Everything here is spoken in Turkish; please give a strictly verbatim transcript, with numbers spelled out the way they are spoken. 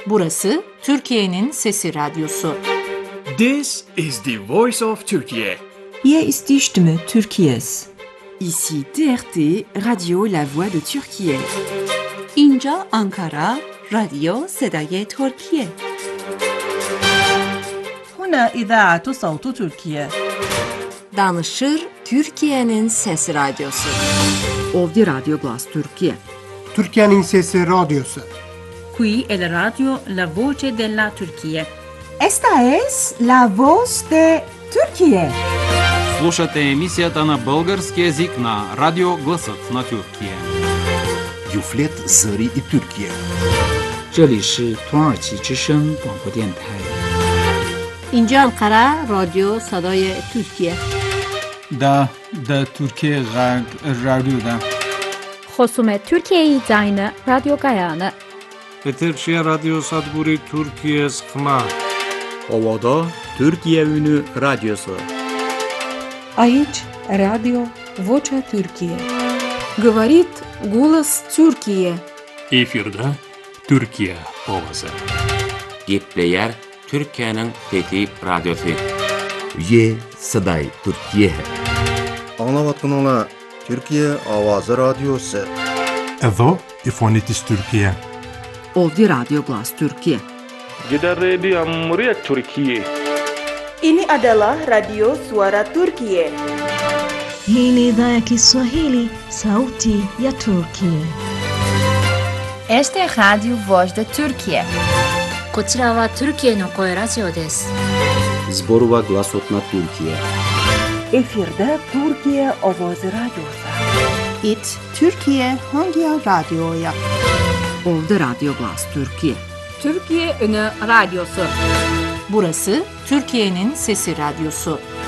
Burası Türkiye'nin Sesi Radyosu. This is the voice of Turkey. Hier ist die Stimme Türkiye's. Ici T R T, Radio La Voix de Türkiye. اینجا آنکارا، رادیو صدای ترکیه. هنا إذاعة صوت تركيا. Danışır Türkiye'nin Sesi Radyosu. Ovdje Radio Glas Türkiye. Türkiye'nin Sesi Radyosu. Qui è la radio La Voce della Turchia. Esta es la voz de Turquía. Слушате емисията на български език на Радио Гласът на Тюркия. Юфлет Зари и Türkiye. 这里是土耳其之声广播电台。 اینجا انقره رادیو صدای ترکیه. دا دا Türkiye رادیو. خصوم Türkiye'yi zayne radyo gayanı. Eterşehir Radyo Sadburi Türkiye Skma. Ovada Türkiye Ünü Radyosu. Aici Radio Vocea Türkiye. Говорит голос Türkiye. Efirde Türkiye ovası. Gepleyer Türkiye'nin Fethi Radyosu. Ye Saday Türkiye. Anlavatkanlar Türkiye Avazı Radyosu. Evo İfonitis Türkiye. Ovdje Radio Glas Türkiye. Gider Radio Muria Türkiye. Ini adalah Radio Suara Turkiye. Hii ni idhaa ya Kiswahili, sauti ya Turkiye. Este é Radio Voz de Turkiye. こちらはトルキエの声ラジオです。 Zborova Glasotna Türkiye. Efirde Türkiye Ovozi Radyosu. It Türkiye hangi radyoya? Ovdje Radio Glas Türkiye. Türkiye Ünü Radyosu. Burası Türkiye'nin Sesi Radyosu.